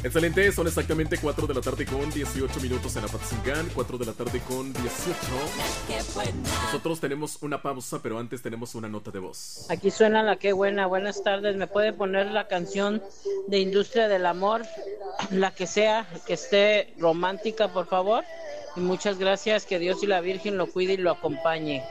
Excelente, son exactamente 4 de la tarde con 18 minutos en Apatzingán, 4 de la tarde con 18. Nosotros tenemos una pausa, pero antes tenemos una nota de voz. Aquí suena la que buena. Buenas tardes. ¿Me puede poner la canción de Industria del Amor? La que sea, que esté romántica, por favor. Y muchas gracias. Que Dios y la Virgen lo cuide y lo acompañe.